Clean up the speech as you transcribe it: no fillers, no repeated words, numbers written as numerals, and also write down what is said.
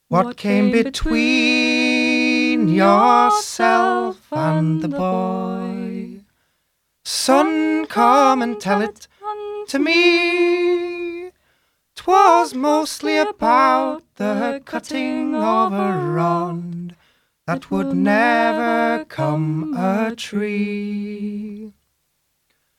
What came between yourself and the boy? Son, come and tell it to me. 'Twas mostly about the cutting of a rond that would never come a tree.